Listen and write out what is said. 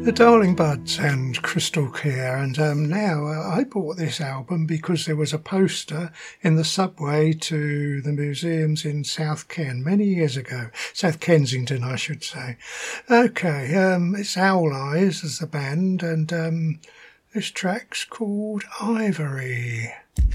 The Darling Buds and Crystal Clear, and now I bought this album because there was a poster in the subway to the museums in South Ken many years ago. South Kensington, I should say. Okay, it's Owl Eyes as the band, and this track's called Ivory.